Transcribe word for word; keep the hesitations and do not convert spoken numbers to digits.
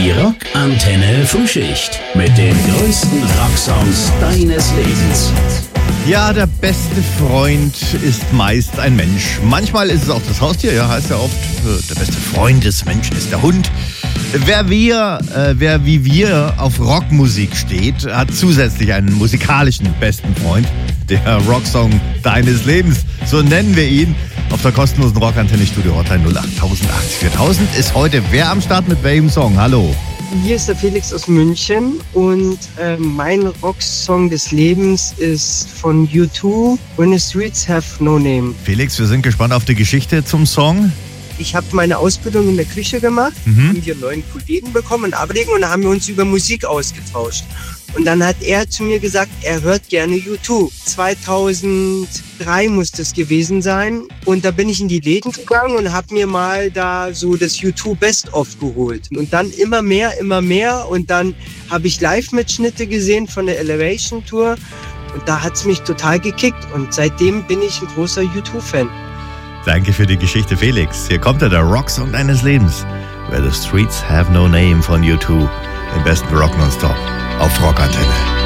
Die Rockantenne Frühschicht mit den größten Rocksongs deines Lebens. Ja, der beste Freund ist meist ein Mensch. Manchmal ist es auch das Haustier, ja, heißt ja oft, der beste Freund des Menschen ist der Hund. Wer wir, äh, wer wie wir auf Rockmusik steht, hat zusätzlich einen musikalischen besten Freund. Der Rocksong deines Lebens, so nennen wir ihn. Auf der kostenlosen Rockantenne Studio Hotline null acht tausend achtzig viertausend ist heute wer am Start mit welchem Song? Hallo. Hier ist der Felix aus München und äh, mein Rocksong des Lebens ist von U zwei, When the Streets Have No Name. Felix, wir sind gespannt auf die Geschichte zum Song. Ich habe meine Ausbildung in der Küche gemacht, mhm. haben wir neuen Kollegen bekommen und Ableger und da haben wir uns über Musik ausgetauscht. Und dann hat er zu mir gesagt, er hört gerne U zwei. zweitausenddrei muss das gewesen sein. Und da bin ich in die Läden gegangen und habe mir mal da so das U zwei Best-of geholt. Und dann immer mehr, immer mehr. Und dann habe ich Live-Mitschnitte gesehen von der Elevation Tour. Und da hat es mich total gekickt. Und seitdem bin ich ein großer U zwei Fan. Danke für die Geschichte, Felix. Hier kommt er, der Rocksong deines Lebens. Where the Streets Have No Name von U zwei. Im besten Rock nonstop auf Rockantenne.